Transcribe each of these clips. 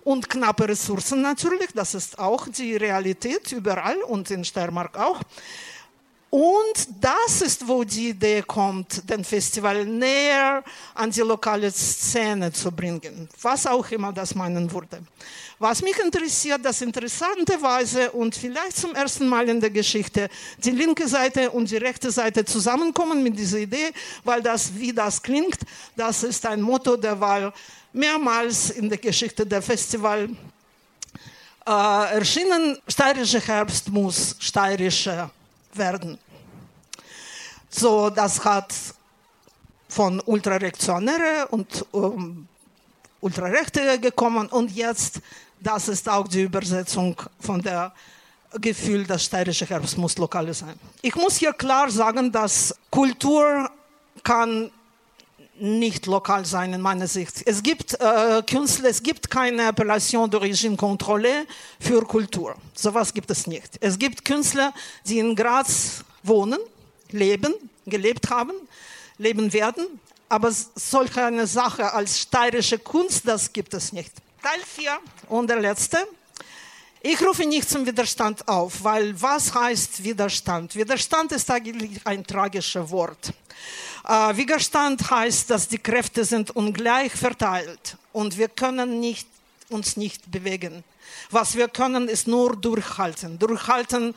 und knappe Ressourcen natürlich. Das ist auch die Realität überall und in Steiermark auch. Und das ist, wo die Idee kommt, den Festival näher an die lokale Szene zu bringen, was auch immer das meinen würde. Was mich interessiert, dass interessanterweise und vielleicht zum ersten Mal in der Geschichte die linke Seite und die rechte Seite zusammenkommen mit dieser Idee, weil das, wie das klingt, das ist ein Motto, der war mehrmals in der Geschichte der Festival erschienen. Steirischer Herbst muss steirischer werden. So, das hat von Ultrareaktionäre und Ultrarechte gekommen und jetzt, das ist auch die Übersetzung von der Gefühl, dass steirischer Herbst muss lokal sein. Ich muss hier klar sagen, dass Kultur kann nicht lokal sein in meiner Sicht. Es gibt Künstler, es gibt keine Appellation d'origine contrôlée für Kultur. Sowas gibt es nicht. Es gibt Künstler, die in Graz wohnen, leben, gelebt haben, leben werden, aber solch eine Sache als steirische Kunst, das gibt es nicht. Teil 4 und der letzte. Ich rufe nicht zum Widerstand auf, weil was heißt Widerstand? Widerstand ist eigentlich ein tragisches Wort. Widerstand heißt, dass die Kräfte sind ungleich verteilt und wir können uns nicht bewegen. Was wir können, ist nur durchhalten. Durchhalten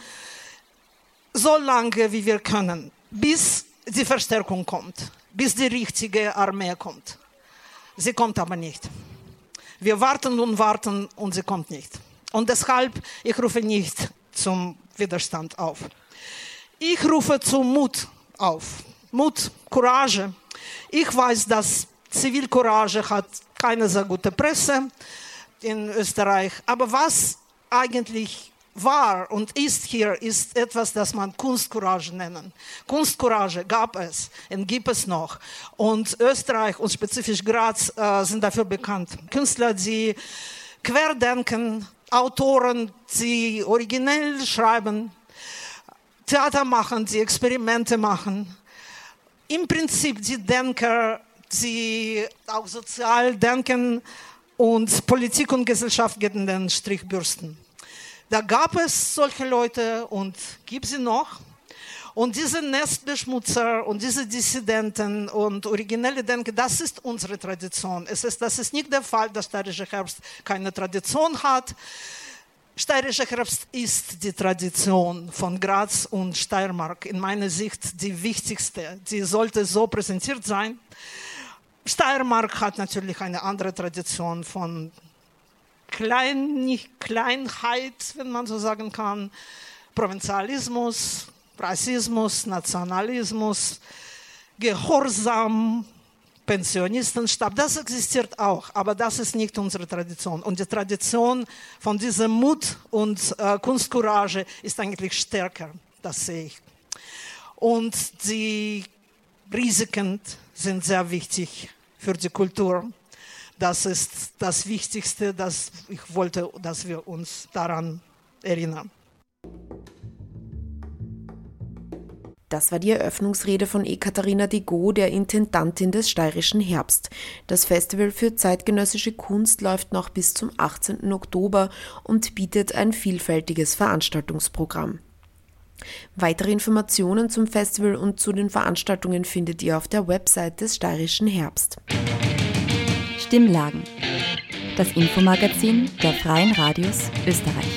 so lange, wie wir können, bis die Verstärkung kommt, bis die richtige Armee kommt. Sie kommt aber nicht. Wir warten und sie kommt nicht. Und deshalb, ich rufe nicht zum Widerstand auf. Ich rufe zum Mut auf. Mut, Courage. Ich weiß, dass Zivilcourage hat keine sehr gute Presse in Österreich. Aber was eigentlich war und ist hier, ist etwas, das man Kunstcourage nennen. Kunstcourage gab es und gibt es noch. Und Österreich und spezifisch Graz sind dafür bekannt. Künstler, die querdenken, Autoren, die originell schreiben, Theater machen, die Experimente machen. Im Prinzip die Denker, die auch sozial denken und Politik und Gesellschaft gegen den Strich bürsten. Da gab es solche Leute und gibt sie noch. Und diese Nestbeschmutzer und diese Dissidenten und originelle Denker, das ist unsere Tradition. Das ist nicht der Fall, dass Steirischer Herbst keine Tradition hat. Steirischer Herbst ist die Tradition von Graz und Steiermark. In meiner Sicht die wichtigste. Die sollte so präsentiert sein. Steiermark hat natürlich eine andere Tradition von Kleinheit, wenn man so sagen kann, Provinzialismus, Rassismus, Nationalismus, Gehorsam, Pensionistenstab, das existiert auch, aber das ist nicht unsere Tradition. Und die Tradition von diesem Mut und Kunstcourage ist eigentlich stärker, das sehe ich. Und die Risiken sind sehr wichtig für die Kultur. Das ist das Wichtigste, dass ich wollte, dass wir uns daran erinnern. Das war die Eröffnungsrede von Ekaterina Degot, der Intendantin des Steirischen Herbst. Das Festival für zeitgenössische Kunst läuft noch bis zum 18. Oktober und bietet ein vielfältiges Veranstaltungsprogramm. Weitere Informationen zum Festival und zu den Veranstaltungen findet ihr auf der Website des Steirischen Herbst. Stimmlagen. Das Infomagazin der Freien Radios Österreich.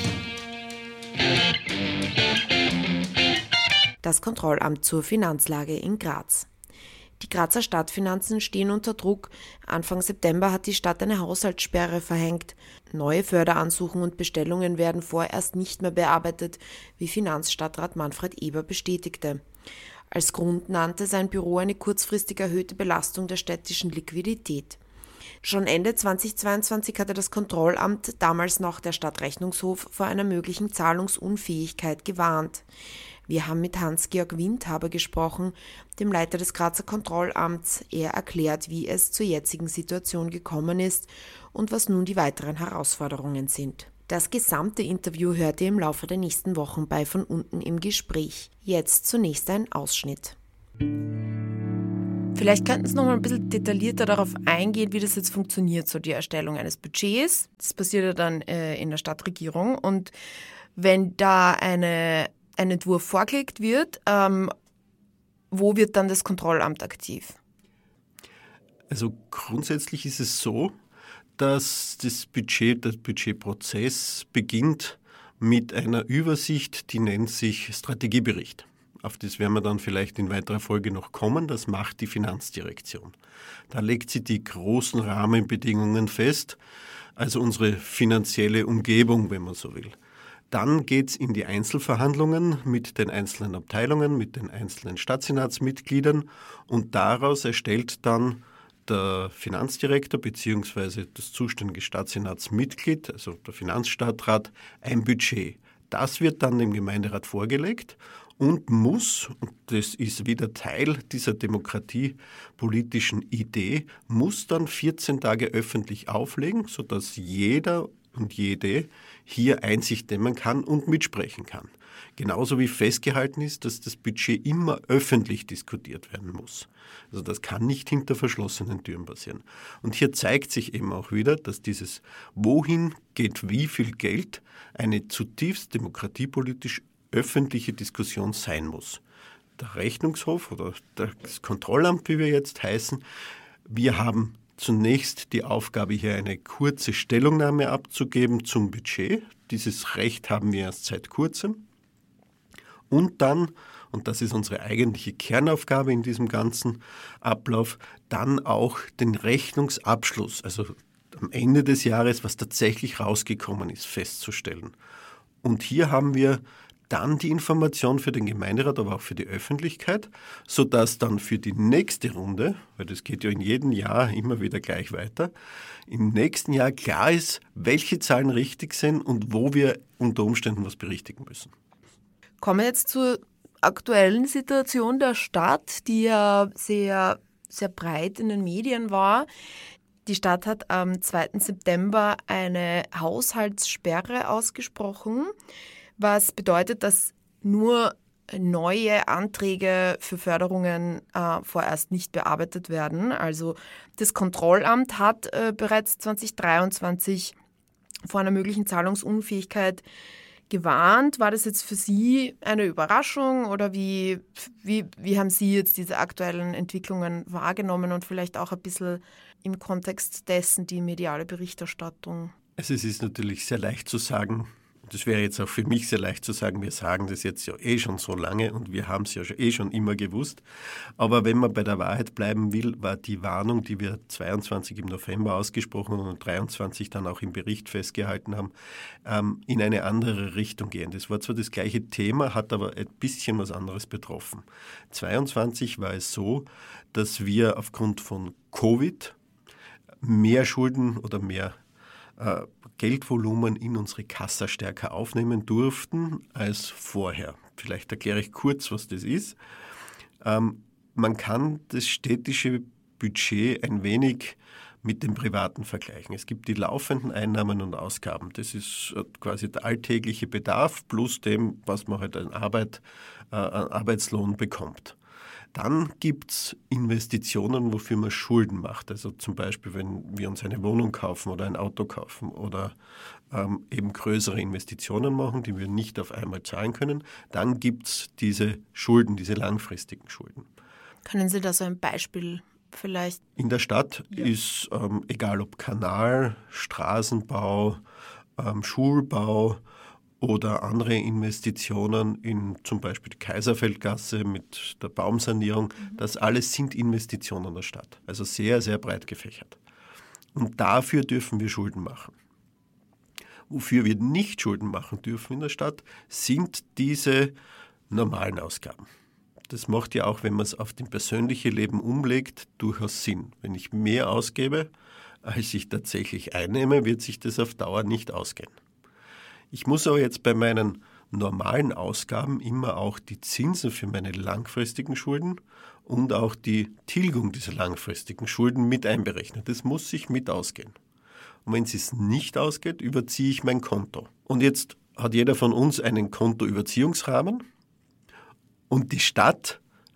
Das Kontrollamt zur Finanzlage in Graz. Die Grazer Stadtfinanzen stehen unter Druck. Anfang September hat die Stadt eine Haushaltssperre verhängt. Neue Förderansuchen und Bestellungen werden vorerst nicht mehr bearbeitet, wie Finanzstadtrat Manfred Eber bestätigte. Als Grund nannte sein Büro eine kurzfristig erhöhte Belastung der städtischen Liquidität. Schon Ende 2022 hatte das Kontrollamt, damals noch der Stadtrechnungshof, vor einer möglichen Zahlungsunfähigkeit gewarnt. Wir haben mit Hans-Georg Windhaber gesprochen, dem Leiter des Grazer Kontrollamts. Er erklärt, wie es zur jetzigen Situation gekommen ist und was nun die weiteren Herausforderungen sind. Das gesamte Interview hört ihr im Laufe der nächsten Wochen bei Von unten im Gespräch. Jetzt zunächst ein Ausschnitt. Vielleicht könnten Sie noch mal ein bisschen detaillierter darauf eingehen, wie das jetzt funktioniert, so die Erstellung eines Budgets. Das passiert ja dann in der Stadtregierung. Und wenn da ein Entwurf vorgelegt wird, wo wird dann das Kontrollamt aktiv? Also grundsätzlich ist es so, dass der Budgetprozess beginnt mit einer Übersicht, die nennt sich Strategiebericht. Auf das werden wir dann vielleicht in weiterer Folge noch kommen. Das macht die Finanzdirektion. Da legt sie die großen Rahmenbedingungen fest, also unsere finanzielle Umgebung, wenn man so will. Dann geht es in die Einzelverhandlungen mit den einzelnen Abteilungen, mit den einzelnen Stadtsenatsmitgliedern und daraus erstellt dann der Finanzdirektor bzw. das zuständige Stadtsenatsmitglied, also der Finanzstadtrat, ein Budget. Das wird dann dem Gemeinderat vorgelegt und muss, und das ist wieder Teil dieser demokratiepolitischen Idee, muss dann 14 Tage öffentlich auflegen, sodass jeder und jede hier Einsicht nehmen kann und mitsprechen kann. Genauso wie festgehalten ist, dass das Budget immer öffentlich diskutiert werden muss. Also das kann nicht hinter verschlossenen Türen passieren. Und hier zeigt sich eben auch wieder, dass dieses wohin geht wie viel Geld eine zutiefst demokratiepolitisch öffentliche Diskussion sein muss. Der Rechnungshof oder das Kontrollamt, wie wir jetzt heißen, wir haben zunächst die Aufgabe, hier eine kurze Stellungnahme abzugeben zum Budget. Dieses Recht haben wir erst seit kurzem. Und dann, und das ist unsere eigentliche Kernaufgabe in diesem ganzen Ablauf, dann auch den Rechnungsabschluss, also am Ende des Jahres, was tatsächlich rausgekommen ist, festzustellen. Und hier haben wir dann die Information für den Gemeinderat, aber auch für die Öffentlichkeit, sodass dann für die nächste Runde, weil das geht ja in jedem Jahr immer wieder gleich weiter, im nächsten Jahr klar ist, welche Zahlen richtig sind und wo wir unter Umständen was berichtigen müssen. Kommen wir jetzt zur aktuellen Situation der Stadt, die ja sehr, sehr breit in den Medien war. Die Stadt hat am 2. September eine Haushaltssperre ausgesprochen, was bedeutet, dass nur neue Anträge für Förderungen vorerst nicht bearbeitet werden. Also das Kontrollamt hat bereits 2023 vor einer möglichen Zahlungsunfähigkeit gewarnt. War das jetzt für Sie eine Überraschung oder wie haben Sie jetzt diese aktuellen Entwicklungen wahrgenommen und vielleicht auch ein bisschen im Kontext dessen die mediale Berichterstattung? Also es ist natürlich sehr leicht zu sagen, das wäre jetzt auch für mich sehr leicht zu sagen, wir sagen das jetzt ja schon so lange und wir haben es ja schon immer gewusst. Aber wenn man bei der Wahrheit bleiben will, war die Warnung, die wir 22 im November ausgesprochen und 23 dann auch im Bericht festgehalten haben, in eine andere Richtung gehen. Das war zwar das gleiche Thema, hat aber ein bisschen was anderes betroffen. 22 war es so, dass wir aufgrund von Covid mehr Schulden oder mehr Geldvolumen in unsere Kassa stärker aufnehmen durften als vorher. Vielleicht erkläre ich kurz, was das ist. Man kann das städtische Budget ein wenig mit dem privaten vergleichen. Es gibt die laufenden Einnahmen und Ausgaben. Das ist quasi der alltägliche Bedarf plus dem, was man halt an Arbeitslohn bekommt. Dann gibt es Investitionen, wofür man Schulden macht. Also zum Beispiel, wenn wir uns eine Wohnung kaufen oder ein Auto kaufen oder eben größere Investitionen machen, die wir nicht auf einmal zahlen können. Dann gibt es diese Schulden, diese langfristigen Schulden. Können Sie da so ein Beispiel vielleicht? In der Stadt ist, egal ob Kanal, Straßenbau, Schulbau, oder andere Investitionen in zum Beispiel die Kaiserfeldgasse mit der Baumsanierung. Das alles sind Investitionen der Stadt. Also sehr, sehr breit gefächert. Und dafür dürfen wir Schulden machen. Wofür wir nicht Schulden machen dürfen in der Stadt, sind diese normalen Ausgaben. Das macht ja auch, wenn man es auf das persönliche Leben umlegt, durchaus Sinn. Wenn ich mehr ausgebe, als ich tatsächlich einnehme, wird sich das auf Dauer nicht ausgehen. Ich muss aber jetzt bei meinen normalen Ausgaben immer auch die Zinsen für meine langfristigen Schulden und auch die Tilgung dieser langfristigen Schulden mit einberechnen. Das muss sich mit ausgehen. Und wenn es nicht ausgeht, überziehe ich mein Konto. Und jetzt hat jeder von uns einen Kontoüberziehungsrahmen und die Stadt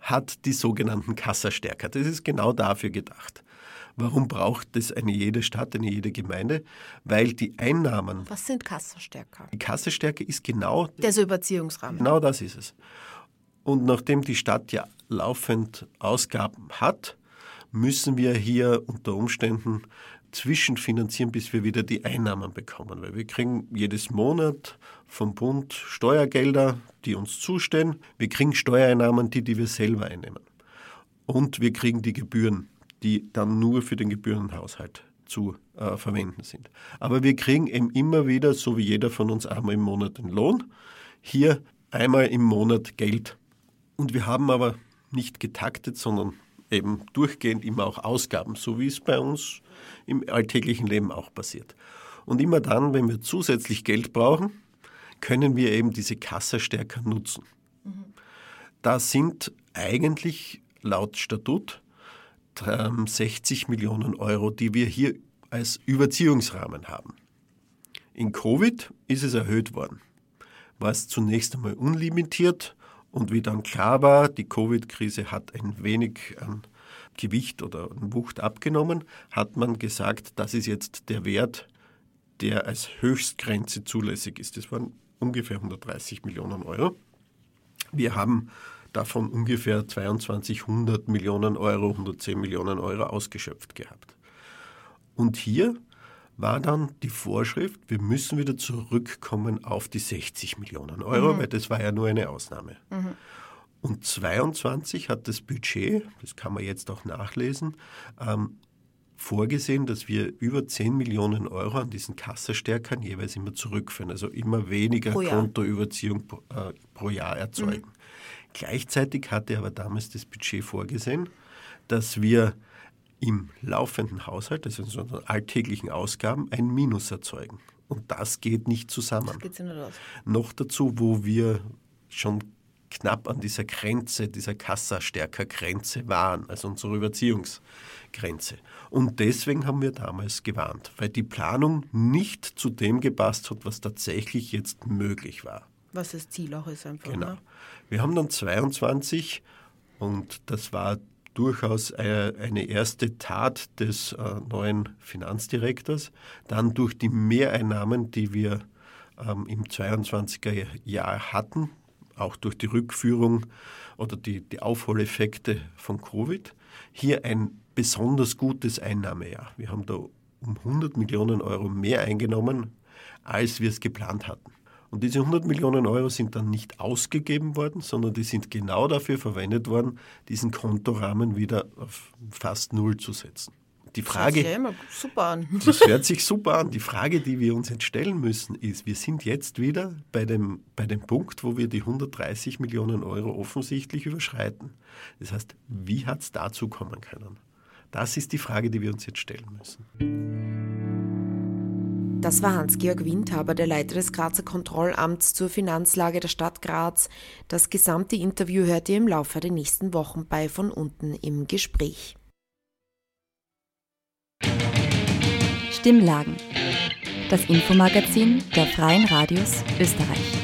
hat die sogenannten Kassastärker. Das ist genau dafür gedacht. Warum braucht es eine jede Stadt, eine jede Gemeinde? Weil die Einnahmen... Was sind Kassastärker? Die Kassastärke ist genau... Der Überziehungsrahmen. Genau das ist es. Und nachdem die Stadt ja laufend Ausgaben hat, müssen wir hier unter Umständen zwischenfinanzieren, bis wir wieder die Einnahmen bekommen. Weil wir kriegen jedes Monat vom Bund Steuergelder, die uns zustehen. Wir kriegen Steuereinnahmen, die wir selber einnehmen. Und wir kriegen die Gebühren, die dann nur für den Gebührenhaushalt zu verwenden sind. Aber wir kriegen eben immer wieder, so wie jeder von uns, einmal im Monat den Lohn, hier einmal im Monat Geld. Und wir haben aber nicht getaktet, sondern eben durchgehend immer auch Ausgaben, so wie es bei uns im alltäglichen Leben auch passiert. Und immer dann, wenn wir zusätzlich Geld brauchen, können wir eben diese Kassastärker nutzen. Da sind eigentlich laut Statut 60 Millionen Euro, die wir hier als Überziehungsrahmen haben. In Covid ist es erhöht worden. War es zunächst einmal unlimitiert und wie dann klar war, die Covid-Krise hat ein wenig an Gewicht oder an Wucht abgenommen, hat man gesagt, das ist jetzt der Wert, der als Höchstgrenze zulässig ist. Das waren ungefähr 130 Millionen Euro. Wir haben davon ungefähr 100 Millionen Euro, 110 Millionen Euro ausgeschöpft gehabt. Und hier war dann die Vorschrift, wir müssen wieder zurückkommen auf die 60 Millionen Euro, weil das war ja nur eine Ausnahme. Und 22 hat das Budget, das kann man jetzt auch nachlesen, vorgesehen, dass wir über 10 Millionen Euro an diesen Kassastärkern jeweils immer zurückführen, also immer weniger Kontoüberziehung pro Jahr erzeugen. Gleichzeitig hatte aber damals das Budget vorgesehen, dass wir im laufenden Haushalt, also in unseren alltäglichen Ausgaben, ein Minus erzeugen. Und das geht nicht zusammen. Das geht nicht aus. Noch dazu, wo wir schon knapp an dieser Grenze, dieser Kassastärker-Grenze waren, also unsere Überziehungsgrenze. Und deswegen haben wir damals gewarnt, weil die Planung nicht zu dem gepasst hat, was tatsächlich jetzt möglich war. Was das Ziel auch ist einfach. Genau. Ne? Wir haben dann 22 und das war durchaus eine erste Tat des neuen Finanzdirektors, dann durch die Mehreinnahmen, die wir im 22er Jahr hatten, auch durch die Rückführung oder die Aufholeffekte von Covid, hier ein besonders gutes Einnahmejahr. Wir haben da um 100 Millionen Euro mehr eingenommen, als wir es geplant hatten. Und diese 100 Millionen Euro sind dann nicht ausgegeben worden, sondern die sind genau dafür verwendet worden, diesen Kontorahmen wieder auf fast null zu setzen. Die Frage, das hört sich ja immer super an. Das hört sich super an. Die Frage, die wir uns jetzt stellen müssen, ist, wir sind jetzt wieder bei dem Punkt, wo wir die 130 Millionen Euro offensichtlich überschreiten. Das heißt, wie hat es dazu kommen können? Das ist die Frage, die wir uns jetzt stellen müssen. Das war Hans-Georg Windhaber, der Leiter des Grazer Kontrollamts zur Finanzlage der Stadt Graz. Das gesamte Interview hört ihr im Laufe der nächsten Wochen bei Von unten im Gespräch. Stimmlagen. Das Infomagazin der Freien Radios Österreich.